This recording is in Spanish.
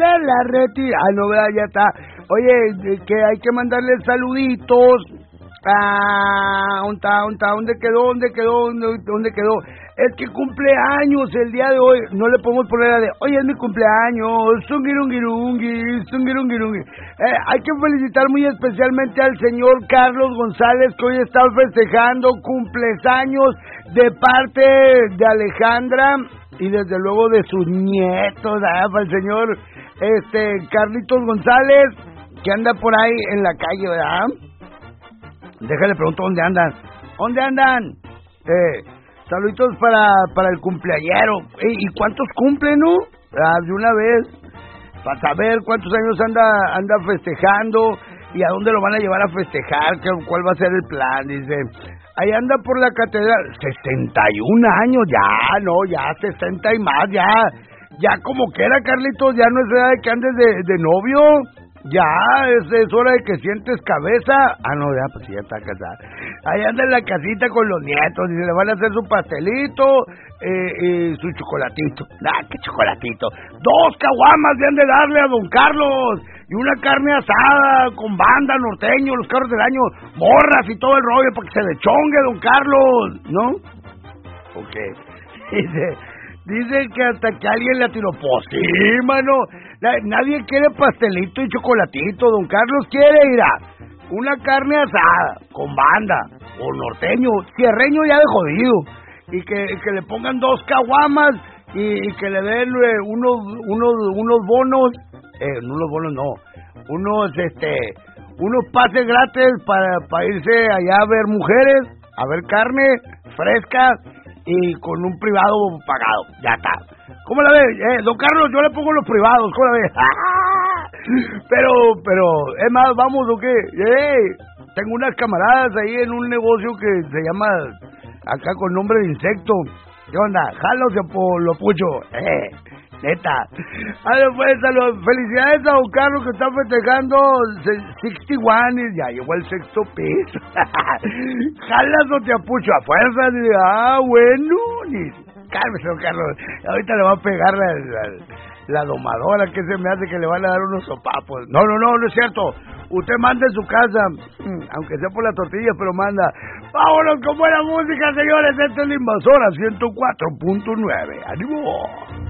La retira. Ah, no, vea, ya está. Oye, que hay que mandarle saluditos. ¿Dónde quedó? Es que cumpleaños el día de hoy. No le podemos poner la de, oye, es mi cumpleaños. Zungirungirungi. Hay que felicitar muy especialmente al señor Carlos González, que hoy está festejando cumpleaños de parte de Alejandra y desde luego de sus nietos. Para el señor Carlitos González, que anda por ahí en la calle, ¿verdad? Déjale pregunto dónde andan. ¿Dónde andan? Saluditos para el cumpleañero. ¿Y cuántos cumplen, no? De una vez, para saber cuántos años anda festejando y a dónde lo van a llevar a festejar, cuál va a ser el plan. Dice, ahí anda por la catedral. 61 años, ya 60 y más, ya como que era, Carlitos, ya no es hora de que andes de novio. Ya, es hora de que sientes cabeza. No, ya, pues ya está casada. Ahí anda en la casita con los nietos y se le van a hacer su pastelito y su chocolatito. ¿Qué chocolatito? 2 caguamas le han de darle a don Carlos y una carne asada con banda, norteño, los carros del año, morras y todo el rollo para que se le chongue don Carlos, ¿no? Ok. Dice que hasta que alguien le atiró. Pues sí, mano. Nadie quiere pastelito y chocolatito. Don Carlos quiere ir a una carne asada con banda o norteño, cierreño ya de jodido, y que le pongan 2 caguamas y que le den unos bonos, unos pases gratis para irse allá a ver mujeres, a ver carne fresca y con un privado pagado. Ya está. ¿Cómo la ves? Don Carlos, yo le pongo los privados. ¿Cómo la ves? Pero, es más, ¿vamos o qué? Tengo unas camaradas ahí en un negocio que se llama, acá con nombre de insecto. ¿Qué onda? Jalos lo pucho. Neta. Pues, felicidades a don Carlos, que está festejando 61 y ya llegó al 6º piso. Jalas o te apucho a fuerza. Bueno. Cálmese, don Carlos. Ahorita le va a pegar la domadora, que se me hace que le van a dar unos sopapos. No es cierto. Usted manda en su casa, aunque sea por la tortilla, pero manda. Vámonos con buena música, señores. Esta es la Invasora 104.9. ¡Ánimo!